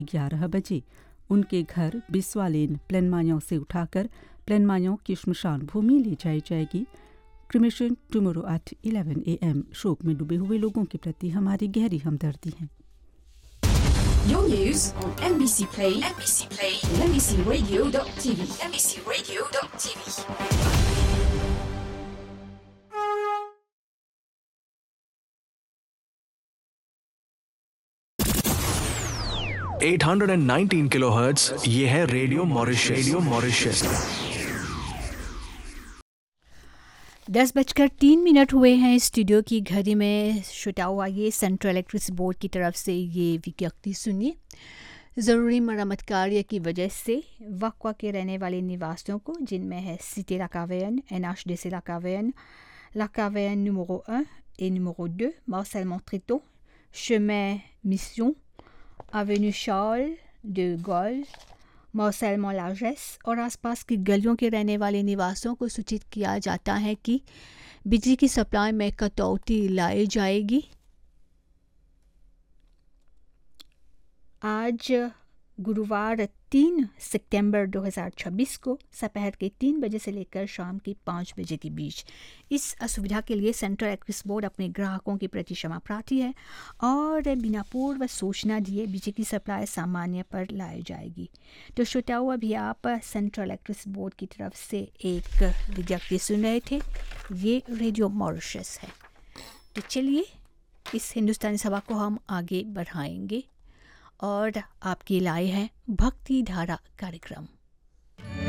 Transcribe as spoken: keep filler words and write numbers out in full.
ग्यारह बजे उनके घर बिस्वा लेन प्लेनमायों से उठाकर प्लेनमायों की श्मशान भूमि ले जाई जाएगी। Cremation tomorrow at eleven A M. शोक में डूबे हुए लोगों के प्रति हमारी गहरी हमदर्दी है। Your news on M B C Play, M B C Play, and M B C Radio dot T V, M B C Radio dot T V. eight hundred nineteen kilohertz ये है रेडियो मॉरिशस। रेडियो मॉरिशस दस बजकर तीन minute हुए हैं studio की घड़ी में। श्रोताओं, आइए सेंट्रल इलेक्ट्रिसिटी बोर्ड की तरफ से ये विज्ञप्ति सुनिए। ज़रूरी मरम्मत कार्य की वजह से वक्वा के रहने वाले निवासियों को, जिनमें है city लाकावेन, NH DC लाकावेन, लाकावेन numéro un et numéro deux, Marcel Montrito, chemin Mission, avenue Charles de Gaulle, Marcel Montlargès और आसपास की गलियों के रहने वाले निवासियों को सूचित किया जाता है कि बिजली की सप्लाई में कटौती लाई जाएगी। आज गुरुवार तीन सितंबर दो हज़ार छब्बीस को दोपहर के तीन बजे से लेकर शाम की पाँच बजे के बीच इस असुविधा के लिए सेंट्रल इलेक्ट्रिसिटी बोर्ड अपने ग्राहकों के प्रति क्षमा प्रार्थी है और बिना पूर्व सूचना दिए बिजली की सप्लाई सामान्य पर लाई जाएगी। तो श्रोताओं, अभी आप सेंट्रल इलेक्ट्रिसिटी बोर्ड की तरफ से एक विज्ञप्ति सुन रहे थे। ये रेडियो मॉरिशस है। तो चलिए इस हिंदुस्तानी सभा को हम आगे बढ़ाएंगे और आपकी लाए हैं भक्ति धारा कार्यक्रम।